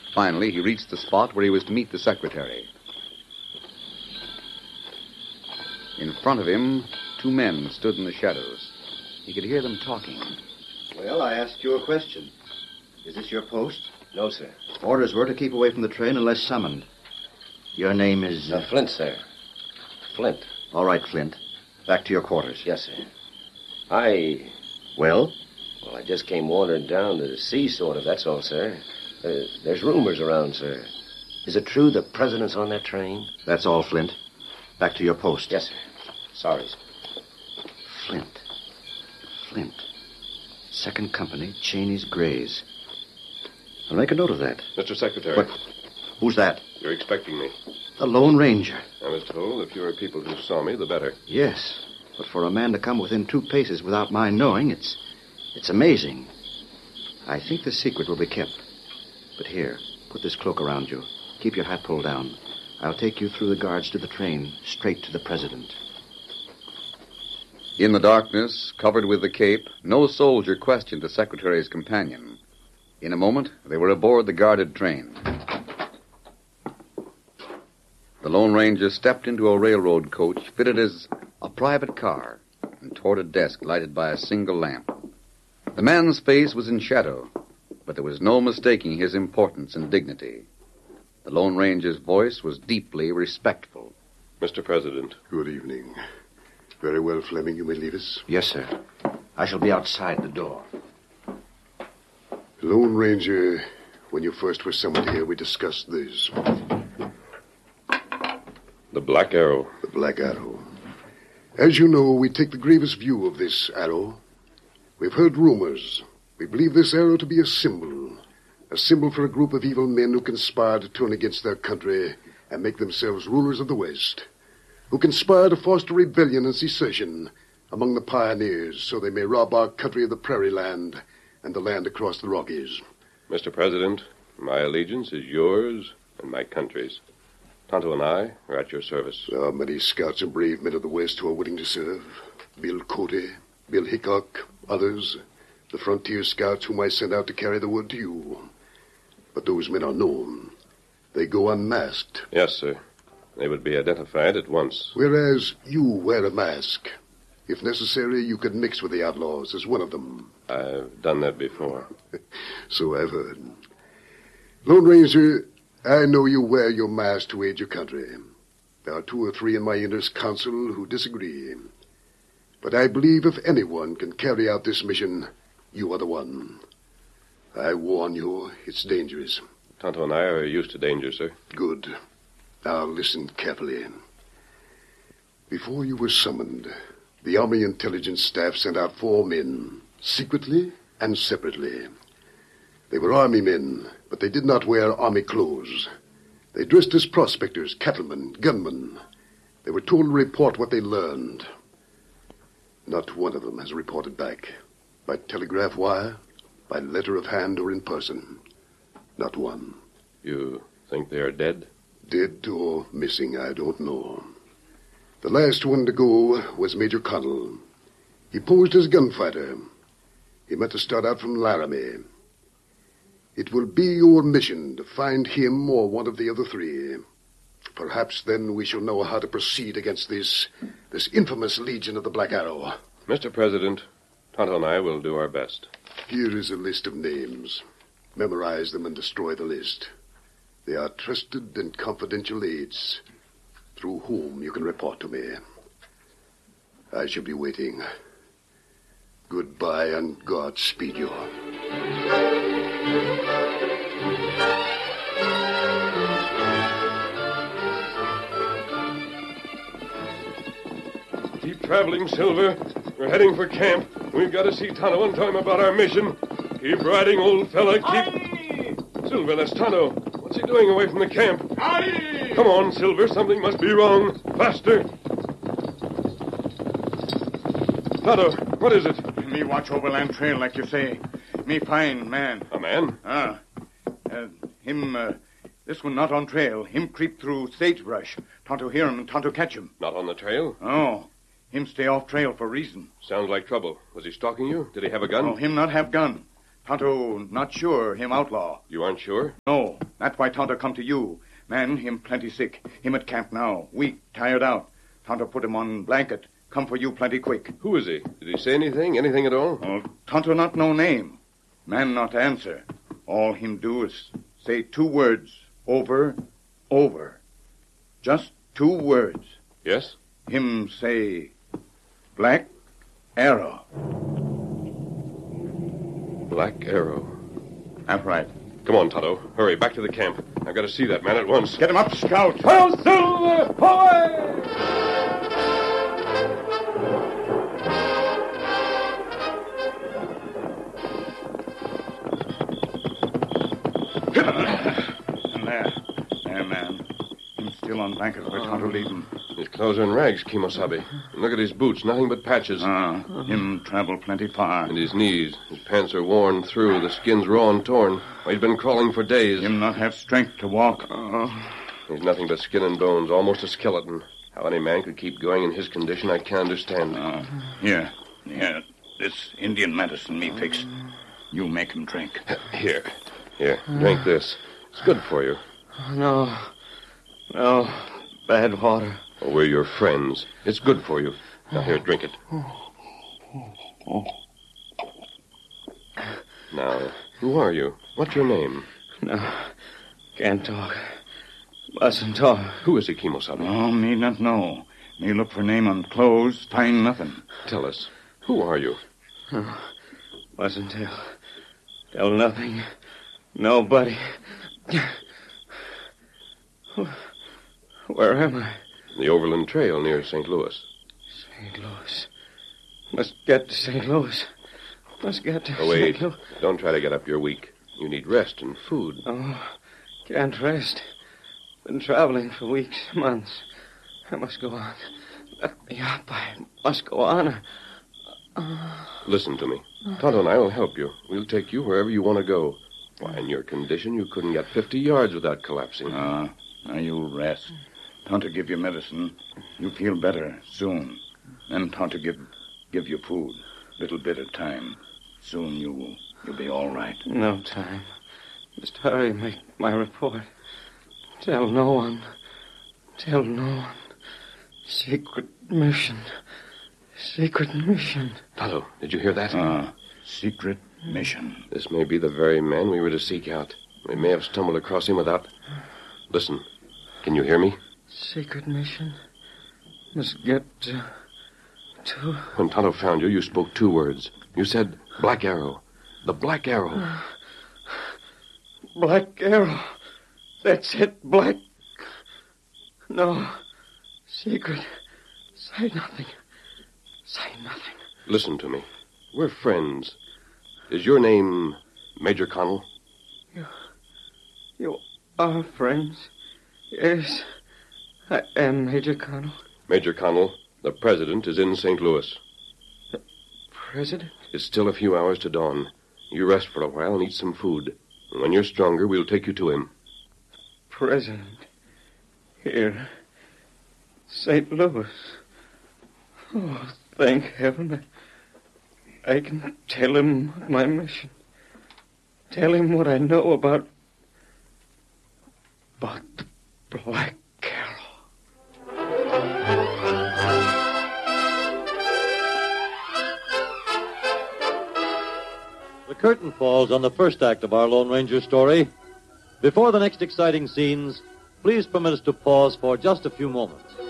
Finally, he reached the spot where he was to meet the secretary. In front of him, two men stood in the shadows. He could hear them talking. Well, I asked you a question. Is this your post? No, sir. Orders were to keep away from the train unless summoned. Your name is... Flint, sir. Flint. All right, Flint. Back to your quarters. Yes, sir. Well? Well, I just came wandering down to see, sort of, that's all, sir. There's rumors around, sir. Is it true the president's on that train? That's all, Flint. Back to your post. Yes, sir. Sorry, sir. Flint. Second Company, Cheney's Grays. I'll make a note of that. Mr. Secretary. What? Who's that? You're expecting me. The Lone Ranger. I was told the fewer people who saw me, the better. Yes, but for a man to come within 2 paces without my knowing, it's amazing. I think the secret will be kept. But here, put this cloak around you. Keep your hat pulled down. I'll take you through the guards to the train, straight to the president. In the darkness, covered with the cape, no soldier questioned the secretary's companion. In a moment, they were aboard the guarded train. The Lone Ranger stepped into a railroad coach fitted as a private car and toward a desk lighted by a single lamp. The man's face was in shadow, but there was no mistaking his importance and dignity. The Lone Ranger's voice was deeply respectful. Mr. President. Good evening. Very well, Fleming, you may leave us. Yes, sir. I shall be outside the door. Lone Ranger, when you first were summoned here, we discussed this. The Black Arrow. The Black Arrow. As you know, we take the gravest view of this arrow. We've heard rumors. We believe this arrow to be a symbol for a group of evil men who conspire to turn against their country and make themselves rulers of the West, who conspire to foster rebellion and secession among the pioneers so they may rob our country of the prairie land and the land across the Rockies. Mr. President, my allegiance is yours and my country's. Tonto and I are at your service. There are many scouts and brave men of the West who are willing to serve. Bill Cody, Bill Hickok, others, the frontier scouts whom I sent out to carry the word to you. But those men are known. They go unmasked. Yes, sir. They would be identified at once. Whereas you wear a mask. If necessary, you could mix with the outlaws as one of them. I've done that before. So I've heard. Lone Ranger, I know you wear your mask to aid your country. There are 2 or 3 in my inner council who disagree. But I believe if anyone can carry out this mission, you are the one. I warn you, it's dangerous. Tonto and I are used to danger, sir. Good. Now listen carefully. Before you were summoned, the Army Intelligence Staff sent out 4 men, secretly and separately. They were Army men, but they did not wear Army clothes. They dressed as prospectors, cattlemen, gunmen. They were told to report what they learned. Not one of them has reported back. By telegraph wire, by letter of hand, or in person. Not one. You think they are dead? Dead or missing, I don't know. The last one to go was Major Connell. He posed as a gunfighter. He meant to start out from Laramie. It will be your mission to find him or one of the other 3. Perhaps then we shall know how to proceed against this infamous Legion of the Black Arrow. Mr. President, Tonto and I will do our best. Here is a list of names. Memorize them and destroy the list. They are trusted and confidential aides, through whom you can report to me. I shall be waiting. Goodbye and God speed you. Keep traveling, Silver. We're heading for camp. We've got to see Tonto and tell him about our mission. Keep riding, old fella. Aye! Silver, that's Tonto. What's he doing away from the camp? Aye! Come on, Silver. Something must be wrong. Faster. Tonto, what is it? Me watch overland trail, like you say. Me find man. A man? This one not on trail. Him creep through sagebrush. Tonto hear him and Tonto catch him. Not on the trail? Oh. Him stay off trail for reason. Sounds like trouble. Was he stalking you? Did he have a gun? Oh, him not have gun. Tonto not sure him outlaw. You aren't sure? No. That's why Tonto come to you. Man, him plenty sick. Him at camp now. Weak, tired out. Tonto put him on blanket. Come for you plenty quick. Who is he? Did he say anything? Anything at all? Oh, Tonto not no name. Man not answer. All him do is say 2 words. Over. Just 2 words. Yes? Him say, Black Arrow. Black Arrow. That's right. Come on, Tonto. Hurry, back to the camp. I've got to see that man at once. Get him up, Scout. Hail Silver! Away! And there, man. He's still on blanket where Tonto leave him. His clothes are in rags, Kimosabe. And look at his boots, nothing but patches. Him travel plenty far. And his knees. His pants are worn through, the skin's raw and torn. He's been crawling for days. Him not have strength to walk. He's nothing but skin and bones, almost a skeleton. How any man could keep going in his condition, I can't understand. Here. This Indian medicine me fix. You make him drink. Here, drink this. It's good for you. No. Bad water. Oh, we're your friends. It's good for you. Now, here, drink it. Now, who are you? What's your name? No, can't talk. Mustn't talk. Who is he, Kimosabe? Oh, me not know. Me look for name on clothes, find nothing. Tell us. Who are you? Mustn't tell. Tell nothing. Nobody. Where am I? The Overland Trail near St. Louis. St. Louis. Must get to St. Louis. Must get to wait. St. Louis. Don't try to get up. You're weak. You need rest and food. Oh, can't rest. Been traveling for weeks, months. I must go on. Let me up. I must go on. Listen to me. Tonto and I will help you. We'll take you wherever you want to go. Why, in your condition, you couldn't get 50 yards without collapsing. Now you rest. Tonto give you medicine. You feel better soon. Then Tonto give you food. Little bit of time. Soon you'll be all right. No time. Just hurry, make my report. Tell no one. Secret mission. Tonto, did you hear that? Secret mission. This may be the very man we were to seek out. We may have stumbled across him without... Listen. Can you hear me? Secret mission. Must get to... When Tonto found you, you spoke 2 words. You said, Black Arrow. The Black Arrow. Black Arrow. That's it, Black... No. Secret. Say nothing. Listen to me. We're friends. Is your name Major Connell? You are friends? Yes. I am Major Connell. Major Connell, the President is in St. Louis. The President? It's still a few hours to dawn. You rest for a while and eat some food. And when you're stronger, we'll take you to him. President. Here. St. Louis. Oh, thank heaven. I can tell him my mission. Tell him what I know about the Black Arrow. The curtain falls on the first act of our Lone Ranger story. Before the next exciting scenes, please permit us to pause for just a few moments.